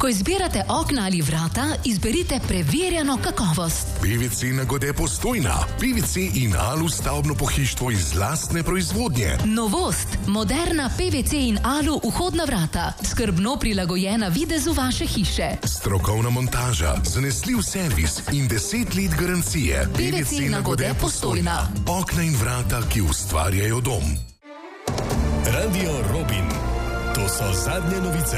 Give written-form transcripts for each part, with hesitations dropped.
Ko izbirate okna ali vrata, izberite preverjeno kakovost. PVC Nagode Postojna. PVC in Alu stavbno pohištvo iz lastne proizvodnje. Novost. Moderna PVC in Alu vhodna vrata. Skrbno prilagojena videzu vaše hiše. Strokovna montaža, zanesljiv servis in 10 let garancije. PVC Nagode Postojna. Okna in vrata, ki ustvarjajo dom. Radio Robin. To so zadnje novice.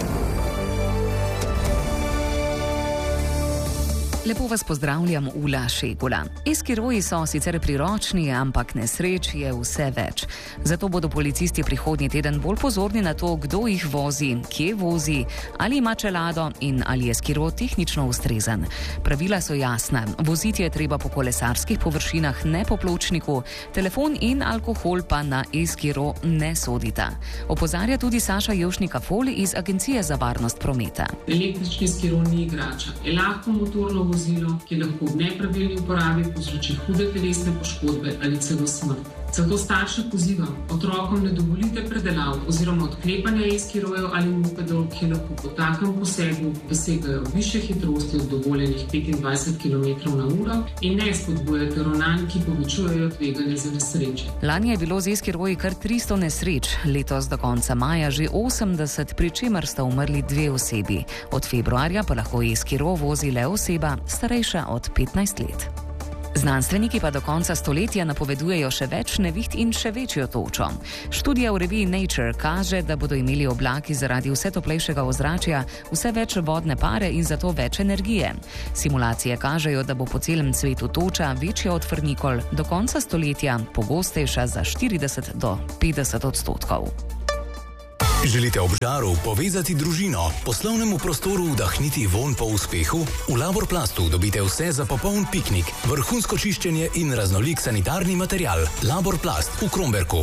Lepo vas pozdravljam, Ula Šegula. Eskiroji so sicer priročni, ampak nesreč je vse več. Zato bodo policisti prihodnji teden bolj pozorni na to, kdo jih vozi, kje vozi, ali ima čelado in ali je eskiro tehnično ustrezen. Pravila so jasna. Voziti je treba po kolesarskih površinah, ne po pločniku. Telefon in alkohol pa na eskiro ne sodita. Opozarja tudi Saša Jevšnika-Fol iz Agencije za varnost prometa. Električni eskiro ni igrača. Je lahko motorno vozilo, ki lahko v nepravilni uporabi povzroči hude telesne poškodbe ali celo smrt. Zato starše pozivam, otrokom ne dovolite predelav oziroma odklepanja eskirojev ali mopedov, ki lahko po takem posegu dosegajo višje hitrosti od dovoljenih 25 km/h in ne spodbujate ravnanj, ki povečujejo tveganje za nesreče. Lani je bilo z eskiroji kar 300 nesreč, letos do konca maja že 80, pri čemer sta umrli 2 osebi. Od februarja pa lahko eskiro vozi le oseba starejša od 15 let. Znanstveniki pa do konca stoletja napovedujejo še več neviht in še večjo točo. Študija v reviji Nature kaže, da bodo imeli oblaki zaradi vse toplejšega ozračja vse več vodne pare in zato več energije. Simulacije kažejo, da bo po celem svetu toča večja od frnikol, do konca stoletja pogostejša za 40 do 50%. Želite ob žaru povezati družino, poslovnemu prostoru vdahniti vonj po uspehu? V Laborplastu dobite vse za popoln piknik, vrhunsko čiščenje in raznolik sanitarni material. Laborplast v Kromberku.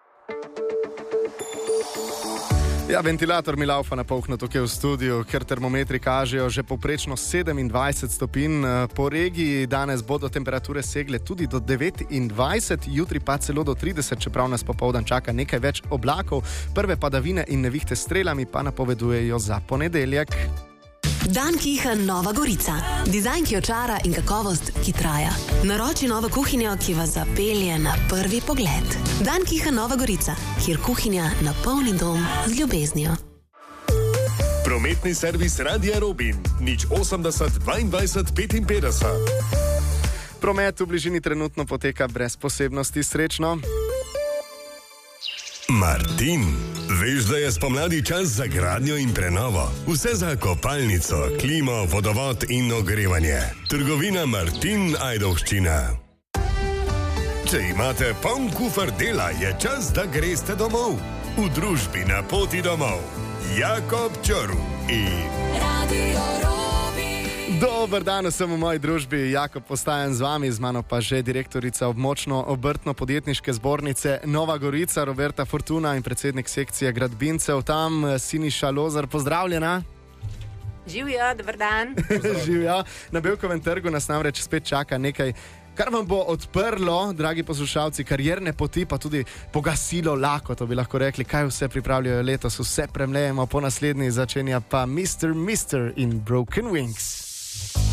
Ja, ventilator mi laufa na polno tukaj v studiu, ker termometri kažejo že povprečno 27 stopinj po regiji. Danes bodo temperature segle tudi do 29, jutri pa celo do 30, čeprav nas popoldan čaka nekaj več oblakov. Prve padavine in nevihte s strelami pa napovedujejo za ponedeljek. Dankiha Nova Gorica. Dizajn, ki očara in kakovost, ki traja. Naroči novo kuhinjo, ki vas zapelje na prvi pogled. Dankiha Nova Gorica, kjer kuhinja napolni dom z ljubeznijo. Prometni servis Radia Robin. 080 22 55. Promet v bližini trenutno poteka brez posebnosti, srečno. Martin, veš, da je spomladi čas za gradnjo in prenovo. Vse za kopalnico, klimo, vodovod in ogrevanje. Trgovina Martin Ajdovščina. Če imate poln kufer dela, je čas, da greste domov. V družbi Na poti domov. Jakob Čorv in Radio Robin. Dober dan vsem v moji družbi, Jakob postajam z vami, z mano pa že direktorica območno-obrtno-podjetniške zbornice Nova Gorica, Roberta Fortuna in predsednik sekcije gradbincev tam, Siniša Lozar, pozdravljena. Živjo, dober dan. Živjo. Na Bevkovem trgu nas namreč spet čaka nekaj, kar vam bo odprlo, dragi poslušalci, karierne poti, pa tudi pogasilo lakoto, bi lahko rekli, kaj vse pripravljajo letos, vse premlejemo, po naslednji začenja pa Mr. in Broken Wings.